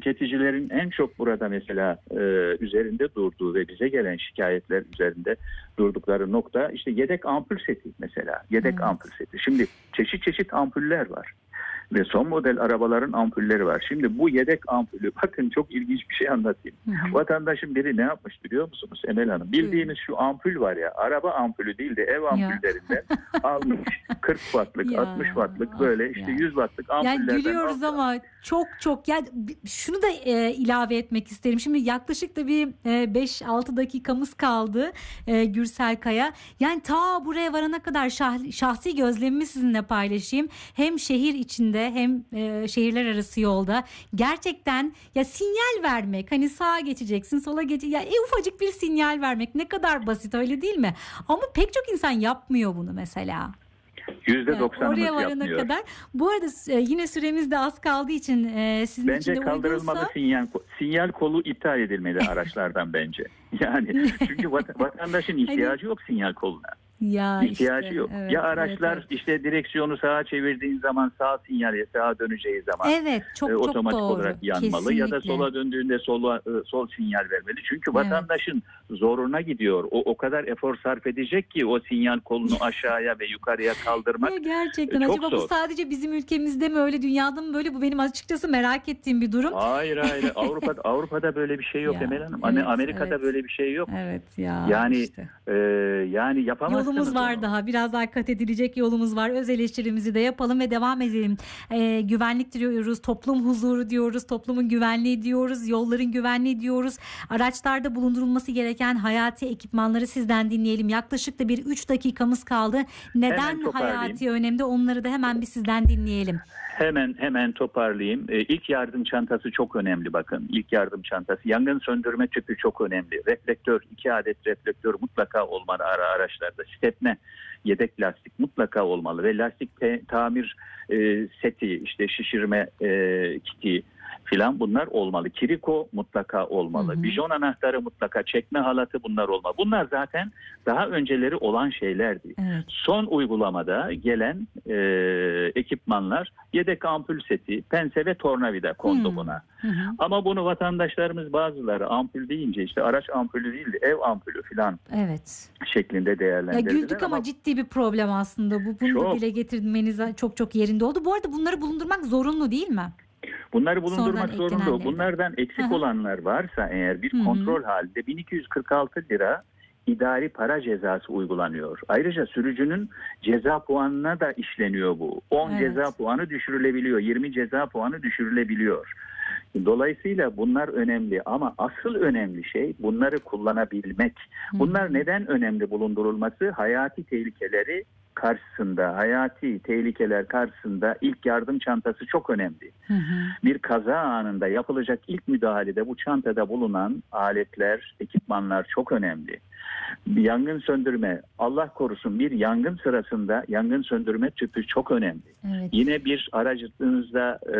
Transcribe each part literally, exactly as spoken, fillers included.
tüketicilerin en çok burada mesela e, üzerinde durduğu ve bize gelen şikayetler üzerinde durdukları nokta işte yedek ampul seti mesela. Yedek Evet. ampul seti. Şimdi çeşit çeşit ampuller var. Ve son model arabaların ampulleri var. Şimdi bu yedek ampulü, bakın çok ilginç bir şey anlatayım. Hı hı. Vatandaşın biri ne yapmış biliyor musunuz Emel Hanım? Bildiğiniz şu ampul var ya, araba ampulü değil de ev ampullerinden almış kırk wattlık, Ya, altmış wattlık böyle işte ya. yüz wattlık ampullerden Yani gülüyoruz almış. ama çok çok yani şunu da e, ilave etmek isterim. Şimdi yaklaşık da bir e, beş altı dakikamız kaldı e, Gürsel Kaya. Yani ta buraya varana kadar şah, şahsi gözlemimi sizinle paylaşayım. Hem şehir içinde hem e, şehirler arası yolda gerçekten ya sinyal vermek, hani sağa geçeceksin, sola geç, ya e, ufacık bir sinyal vermek ne kadar basit, öyle değil mi? Ama pek çok insan yapmıyor bunu mesela. yüzde doksanımız Yani oraya varana yapmıyor. kadar. Bu arada e, yine süremiz de az kaldığı için e, sizin için Bence de kaldırılmalı uygunsa. sinyal, sinyal kolu iptal edilmeli araçlardan bence. Yani çünkü vat- vatandaşın ihtiyacı yok sinyal koluna. Ya İhtiyacı işte, yok. evet, Ya araçlar evet, evet. işte direksiyonu sağa çevirdiğin zaman sağ sinyal, sağa döneceği zaman Evet, çok e, çok otomatik doğru. olarak yanmalı. Kesinlikle. Ya da sola döndüğünde sola, e, sol sinyal vermeli. Çünkü Evet. vatandaşın zoruna gidiyor. O o kadar efor sarf edecek ki o sinyal kolunu aşağıya ve yukarıya kaldırmak Ya gerçekten e, çok acaba zor. bu sadece bizim ülkemizde mi öyle, dünyada mı böyle? Bu benim açıkçası merak ettiğim bir durum. Hayır hayır. Avrupa Avrupa'da böyle bir şey yok Ya, Emel Hanım. evet, Amerika'da evet. böyle bir şey yok. Evet ya Yani işte. e, yani yapamazsınız Yolumuz var onu. daha. Biraz daha kat edilecek yolumuz var. Öz eleştirimizi de yapalım ve devam edelim. Ee, güvenlik diyoruz, toplum huzuru diyoruz, toplumun güvenliği diyoruz, yolların güvenliği diyoruz. Araçlarda bulundurulması gereken hayati ekipmanları sizden dinleyelim. Yaklaşık da bir üç dakikamız kaldı. Neden Hemen toparlayayım. hayati önemli, onları da hemen bir sizden dinleyelim. Hemen hemen toparlayayım. Ee, ilk yardım çantası çok önemli bakın. İlk yardım çantası. Yangın söndürme tüpü çok önemli. Reflektör, iki adet reflektör mutlaka olmalı ara araçlarda. Stepne, yedek lastik mutlaka olmalı ve lastik te- tamir e, seti, işte şişirme e, kiti filan bunlar olmalı. Kiriko mutlaka olmalı. Hı hı. Bijon anahtarı mutlaka, çekme halatı bunlar olmalı. Bunlar zaten daha önceleri olan şeylerdi. Evet. Son uygulamada gelen e, ekipmanlar yedek ampul seti, pense ve tornavida kondu Hmm. buna. Hı hı. Ama bunu vatandaşlarımız bazıları ampul deyince işte araç ampulü değil de ev ampulü falan Evet. şeklinde Ya değerlendirdiler. güldük ama, ciddi bir problem aslında bu. Bunu da Çok. dile getirmeniz çok çok yerinde oldu. Bu arada bunları bulundurmak zorunlu değil mi? bunları bulundurmak Sonradan zorunda. eklenenleri de. Bunlardan eksik Hı hı. olanlar varsa eğer bir Hı hı. kontrol halinde bin iki yüz kırk altı lira idari para cezası uygulanıyor. Ayrıca sürücünün ceza puanına da işleniyor bu. on Evet. ceza puanı düşürülebiliyor. yirmi ceza puanı düşürülebiliyor. Dolayısıyla bunlar önemli ama asıl önemli şey bunları kullanabilmek. Hı. Bunlar neden önemli bulundurulması? Hayati tehlikeleri karşısında, hayati tehlikeler karşısında ilk yardım çantası çok önemli. Hı hı. Bir kaza anında yapılacak ilk müdahalede bu çantada bulunan aletler, ekipmanlar çok önemli. Bir yangın söndürme, Allah korusun bir yangın sırasında yangın söndürme tüpü çok önemli. Evet. Yine bir aracınızda e,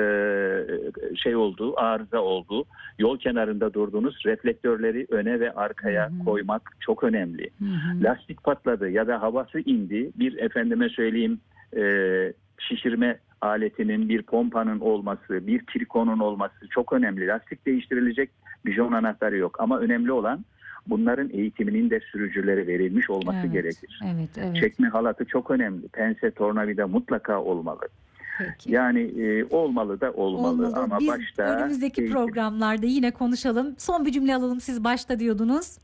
şey oldu, arıza oldu. Yol kenarında durdunuz, reflektörleri öne ve arkaya Hı hı. koymak çok önemli. Hı hı. Lastik patladı ya da havası indi. Bir efendime söyleyeyim e, şişirme aletinin, bir pompanın olması, bir kirkonun olması çok önemli. Lastik değiştirilecek bijon anahtarı yok ama önemli olan bunların eğitiminin de sürücülere verilmiş olması Evet, gerekir. Evet, evet. Çekme halatı çok önemli. Pense, tornavida mutlaka olmalı. Peki. Yani e, olmalı da olmalı, Olmalı. ama Biz başta önümüzdeki eğitim. programlarda yine konuşalım. Son bir cümle alalım. Siz başta diyordunuz.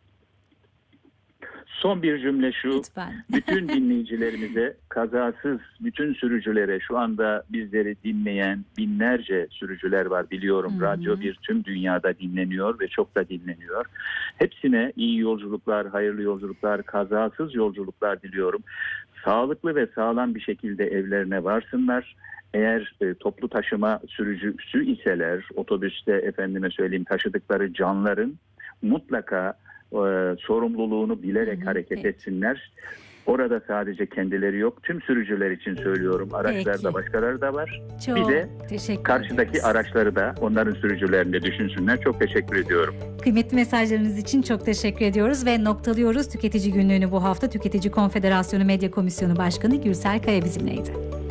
Son bir cümle şu. Lütfen. Bütün dinleyicilerimize, kazasız bütün sürücülere, şu anda bizleri dinleyen binlerce sürücüler var biliyorum. Hı hı. Radyo bir tüm dünyada dinleniyor ve çok da dinleniyor. Hepsine iyi yolculuklar, hayırlı yolculuklar, kazasız yolculuklar diliyorum. Sağlıklı ve sağlam bir şekilde evlerine varsınlar. Eğer e, toplu taşıma sürücüsü iseler, otobüste efendime söyleyeyim taşıdıkları canların mutlaka e, sorumluluğunu bilerek Hı hı, hareket peki. etsinler. Orada sadece kendileri yok. Tüm sürücüler için söylüyorum. Araçlarda Peki. başkaları da var. Çok Bir de teşekkür karşıdaki ediyoruz. araçları da onların sürücülerini de düşünsünler. Çok teşekkür ediyorum. Kıymetli mesajlarınız için çok teşekkür ediyoruz ve noktalıyoruz Tüketici Günlüğü'nü bu hafta. Tüketici Konfederasyonu Medya Komisyonu Başkanı Gürsel Kaya bizimleydi.